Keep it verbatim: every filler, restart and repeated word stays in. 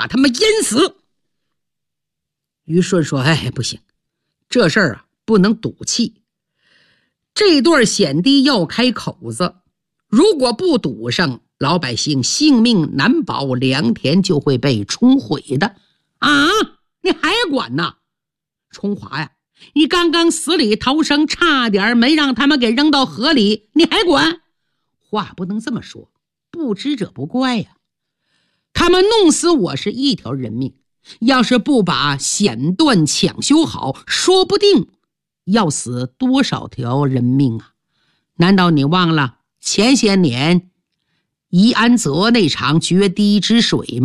把他们淹死。于顺说：哎，不行，这事儿啊不能赌气，这对险堤要开口子，如果不堵上，老百姓性命难保，良田就会被冲毁的。啊，你还管呢？崇华呀，你刚刚死里逃生，差点没让他们给扔到河里，你还管？话不能这么说，不知者不怪呀。他们弄死我是一条人命，要是不把险段抢修好，说不定要死多少条人命啊！难道你忘了前些年宜安泽那场决堤之水吗？